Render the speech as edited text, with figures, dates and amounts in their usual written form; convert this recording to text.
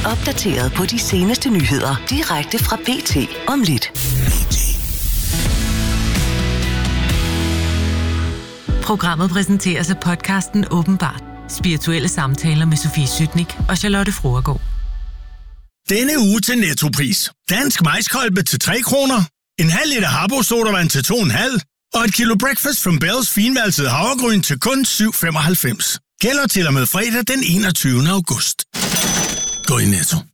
Bliv opdateret på de seneste nyheder direkte fra BT om lidt. Programmet præsenteres af podcasten Åbenbart. Spirituelle samtaler med Sofie Sytnik og Charlotte Fruergaard. Denne uge til Nettopris. Dansk majskolbe til 3 kroner. En halv liter Harbo sodavand til 2,5. Og et kilo Breakfast from Bells finvalset havregryn til kun 7,95. Gælder til og med fredag den 21. august. Gå i Netto.